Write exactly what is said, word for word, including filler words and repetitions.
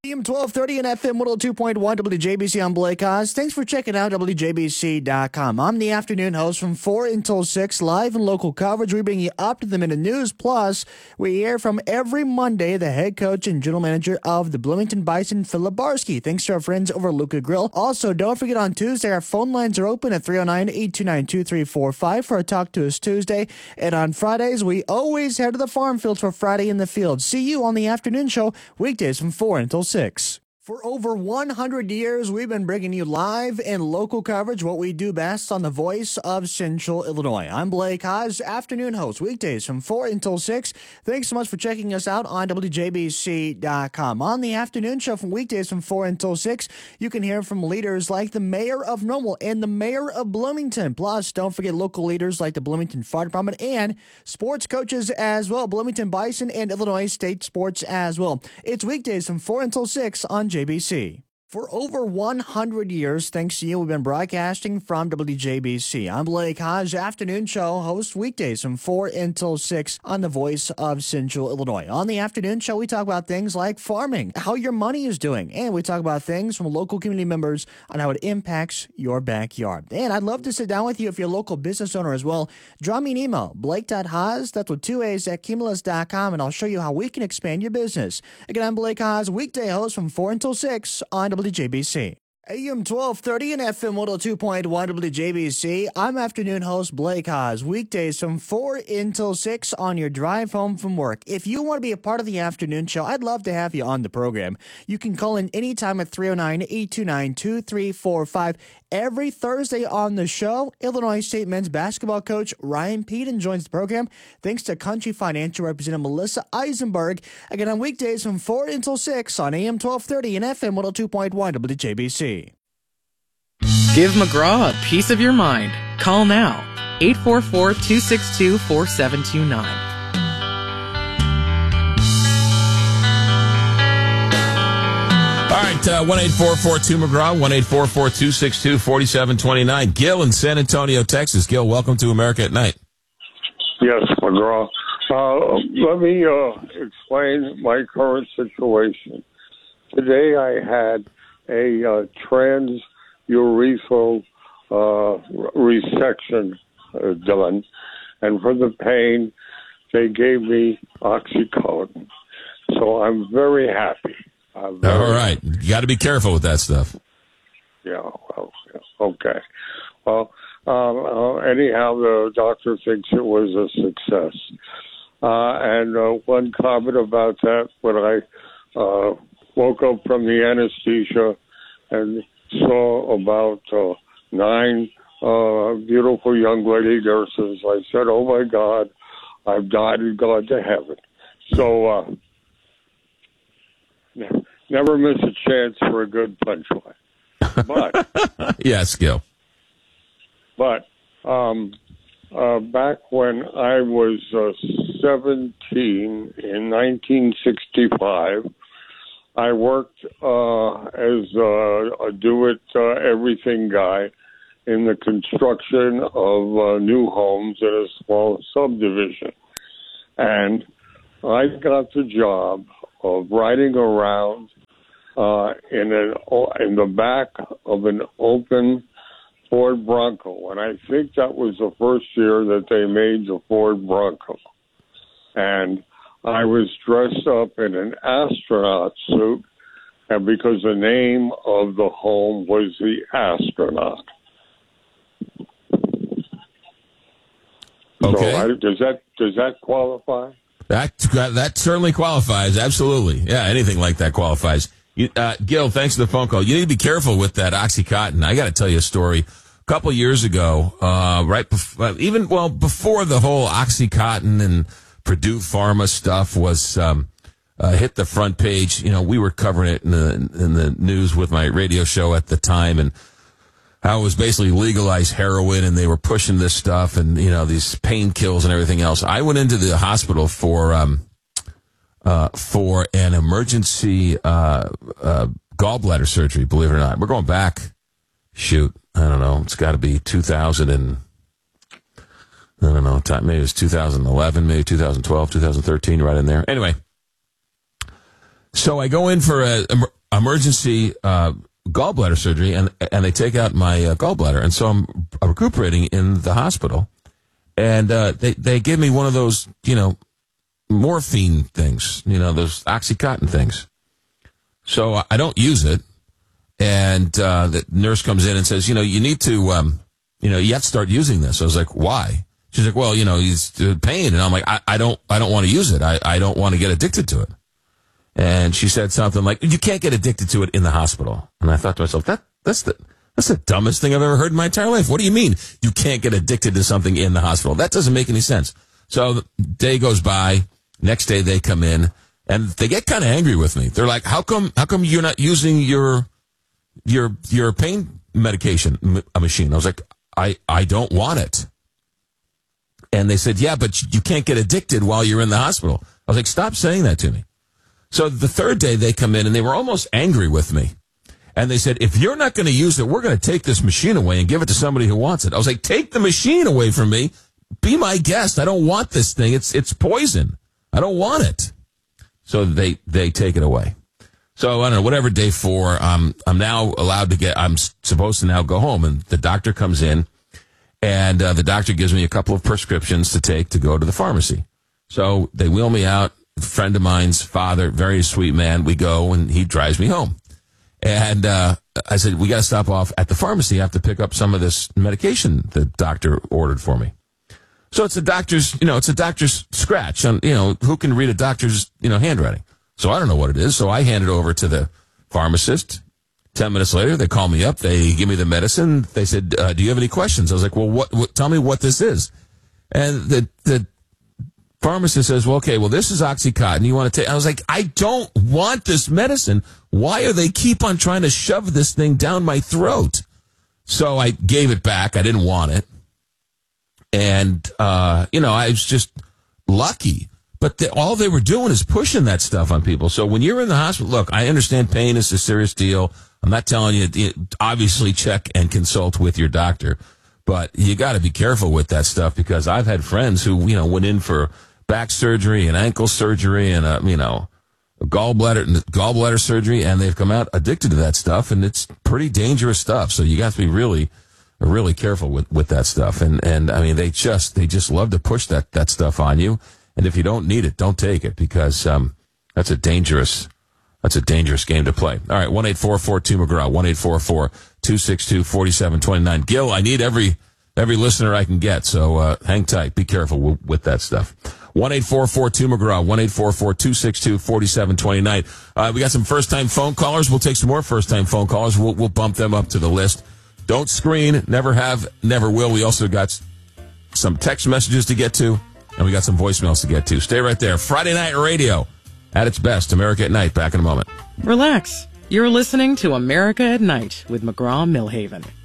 A M twelve thirty and F M one oh two point one W J B C. I'm Blake Haas. Thanks for checking out W J B C dot com. I'm the afternoon host from four until six, live and local coverage. We bring you up to the minute news. Plus, we hear from every Monday the head coach and general manager of the Bloomington Bison, Philip Barsky. Thanks to our friends over at Luca Grill. Also, don't forget on Tuesday, our phone lines are open at three oh nine, eight two nine, two three four five for a Talk to Us Tuesday. And on Fridays, we always head to the farm fields for Friday in the Field. See you on the afternoon show, weekdays from four until six. For over one hundred years, we've been bringing you live and local coverage, what we do best on the voice of Central Illinois. I'm Blake Haas, afternoon host, weekdays from four until six. Thanks so much for checking us out on W J B C dot com. On the afternoon show from weekdays from four until six, you can hear from leaders like the mayor of Normal and the mayor of Bloomington. Plus, don't forget local leaders like the Bloomington Fire Department and sports coaches as well, Bloomington Bison and Illinois State Sports as well. It's weekdays from four until six on J B C. For over one hundred years, thanks to you, we've been broadcasting from W J B C. I'm Blake Haas, afternoon show host, weekdays from four until six on the voice of Central Illinois. On the afternoon show, we talk about things like farming, how your money is doing, and we talk about things from local community members on how it impacts your backyard. And I'd love to sit down with you if you're a local business owner as well. Drop me an email, blake dot haas, that's with two A's, at cumulus dot com, and I'll show you how we can expand your business. Again, I'm Blake Haas, weekday host from four until six on W J B C. A M twelve thirty and F M one oh two point one W J B C. I'm afternoon host Blake Haas, weekdays from four until six on your drive home from work. If you want to be a part of the afternoon show, I'd love to have you on the program. You can call in anytime at three oh nine, eight two nine, two three four five. Every Thursday on the show, Illinois State men's basketball coach Ryan Peden joins the program. Thanks to Country Financial Representative Melissa Eisenberg. Again, on weekdays from four until six on A M twelve thirty and F M one oh two point one W J B C. Give McGraw a piece of your mind. Call now, eight four four, two six two, four seven two nine. All right, uh, one eight four four two McGraw, one eight four four, two six two, four seven two nine. Gil in San Antonio, Texas. Gil, welcome to America at Night. Yes, McGraw. Uh, let me uh, explain my current situation. Today I had a uh, trans urethral uh, resection uh, done, and for the pain, they gave me Oxycontin. So I'm very happy. I'm very All right. You got to be careful with that stuff. Yeah, well, okay. Well, um, uh, anyhow, the doctor thinks it was a success. Uh, and uh, one comment about that, when I uh, woke up from the anesthesia and saw about uh, nine uh, beautiful young lady nurses, I said, oh, my God, I've died and gone to heaven. So uh, never miss a chance for a good punchline. But yes, Gil. But um, uh, back when I was uh, seventeen in nineteen sixty-five, I worked uh, as a, a do-it-everything guy in the construction of uh, new homes in a small subdivision. And I got the job of riding around uh, in, an, in the back of an open Ford Bronco. And I think that was the first year that they made the Ford Bronco. And I was dressed up in an astronaut suit, and because the name of the home was the Astronaut. Okay. So I, does that does that qualify? That that certainly qualifies. Absolutely. Yeah, anything like that qualifies. You, uh, Gil, thanks for the phone call. You need to be careful with that Oxycontin. I got to tell you a story. A couple years ago, uh, right before, even, well, before the whole Oxycontin and Purdue Pharma stuff was um, uh, hit the front page. You know, we were covering it in the in the news with my radio show at the time, and how it was basically legalized heroin, and they were pushing this stuff, and you know these pain kills and everything else. I went into the hospital for um, uh, for an emergency uh, uh, gallbladder surgery. Believe it or not, we're going back. Shoot, I don't know. It's got to be two thousand and. I don't know, maybe it was two thousand eleven, maybe two thousand twelve, two thousand thirteen, right in there. Anyway, So I go in for a em- emergency uh, gallbladder surgery, and and they take out my uh, gallbladder, and so I'm recuperating in the hospital, and uh, they they give me one of those, you know, morphine things, you know, those Oxycontin things. So I don't use it, and uh, the nurse comes in and says, you know, you need to, um, you know, you have to start using this. I was like, why? She's like, well, you know, he's pain, and I'm like, I, I don't, I don't want to use it. I, I don't want to get addicted to it. And she said something like, you can't get addicted to it in the hospital. And I thought to myself, that that's the that's the dumbest thing I've ever heard in my entire life. What do you mean you can't get addicted to something in the hospital? That doesn't make any sense. So the day goes by. Next day they come in and they get kind of angry with me. They're like, how come how come you're not using your your your pain medication m- machine? I was like, I, I don't want it. And they said, yeah, but you can't get addicted while you're in the hospital. I was like, stop saying that to me. So the third day they come in and they were almost angry with me. And they said, if you're not going to use it, we're going to take this machine away and give it to somebody who wants it. I was like, take the machine away from me. Be my guest. I don't want this thing. It's it's poison. I don't want it. So they, they take it away. So I don't know, whatever day four, um, I'm now allowed to get, I'm supposed to now go home. And the doctor comes in. And uh, the doctor gives me a couple of prescriptions to take to go to the pharmacy. So they wheel me out. A friend of mine's father, very sweet man. We go, and he drives me home. And uh, I said, we got to stop off at the pharmacy. I have to pick up some of this medication the doctor ordered for me. So it's a doctor's, you know, it's a doctor's scratch. On, you know, who can read a doctor's, you know, handwriting? So I don't know what it is. So I hand it over to the pharmacist. Ten minutes later, they call me up. They give me the medicine. They said, uh, do you have any questions? I was like, well, what, what, tell me what this is. And the, the pharmacist says, well, okay, well, this is Oxycontin. You want to take, I was like, I don't want this medicine. Why are they keep on trying to shove this thing down my throat? So I gave it back. I didn't want it. And, uh, you know, I was just lucky. But the, all they were doing is pushing that stuff on people. So when you're in the hospital, look, I understand pain is a serious deal. I'm not telling you, you obviously check and consult with your doctor, but you got to be careful with that stuff, because I've had friends who, you know, went in for back surgery and ankle surgery and, uh, you know, gallbladder gallbladder surgery, and they've come out addicted to that stuff, and it's pretty dangerous stuff. So you got to be really, really careful with, with that stuff. And, and I mean, they just, they just love to push that, that stuff on you. And if you don't need it, don't take it, because, um, that's a dangerous, That's a dangerous game to play. All right, one eight four four two McGraw, one eight four four two six two four seven two nine. Gil, I need every every listener I can get, so uh, hang tight. Be careful with, with that stuff. one eight four four two McGraw, one eight four four two six two four seven two nine. Uh, we got some first-time phone callers. We'll take some more first-time phone callers. We'll, we'll bump them up to the list. Don't screen. Never have, never will. We also got some text messages to get to, and we got some voicemails to get to. Stay right there. Friday Night Radio. At its best, America at Night. Back in a moment. Relax. You're listening to America at Night with McGraw Millhaven.